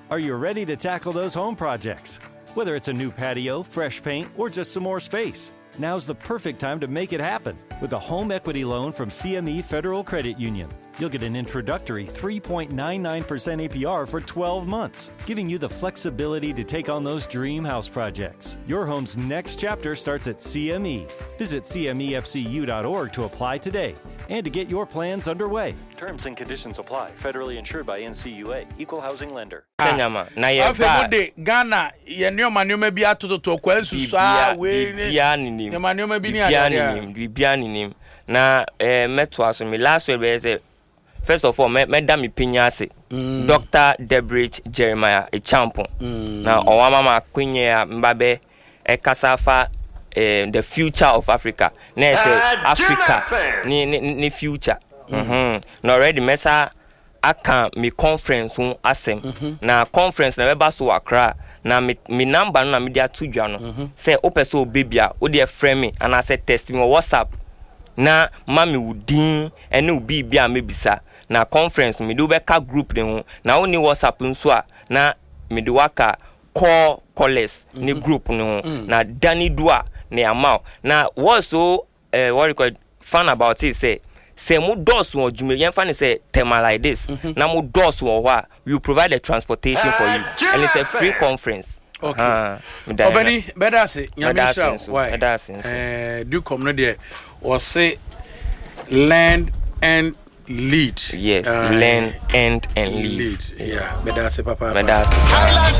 Are you ready to tackle those home projects? Whether it's a new patio, fresh paint, or just some more space, now's the perfect time to make it happen with a home equity loan from CME Federal Credit Union. You'll get an introductory 3.99% APR for 12 months, giving you the flexibility to take on those dream house projects. Your home's next chapter starts at CME. Visit CMEFCU.org to apply today and to get your plans underway. Terms and conditions apply. Federally insured by NCUA. Equal housing lender. Ghana, Yenioma bi atoto to kwansu so we ni Yenioma bi ni na meto aso me last week say first of all me da me pinyase Dr. Debridge Jeremiah Echampo na owama ma kwenye mbabe kasafa the future of Africa na say Africa ni future na already mesa aka me conference ho asem na conference na weba so Accra na me number no na me dia to dwa no say opeso obebia wo de frame me and I say text me on WhatsApp na mami wudin ene obi bia mebisa na conference me do be ka group ne ho na oni WhatsApp nso a na me de waka call callers ni group ne ho na Danny Dua ne amount na what so what you call fun about it say mu dos won djume yen fa ne say tema like this na mu dos won wa we will provide the transportation for you and it's a free conference. Okay. Obani better say nyamisha why do come no there or say land and lead. Yes, learn and lead. Yeah, better say papa. Better say.